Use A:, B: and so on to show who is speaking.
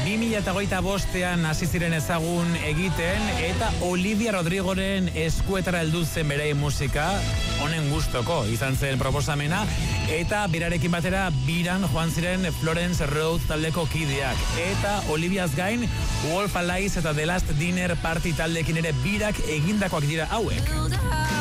A: 2025 hasi ziren ezagun egiten eta Olivia Rodrigoren eskuetara heldu zen bere musika, honen gustoko izan zen proposamena, eta berarekin batera biran joan ziren Florence Road taldeko kideak. Eta Oliviaz gain, Wolf Alice eta The Last Dinner Party taldekin ere birak egindakoak dira hauek.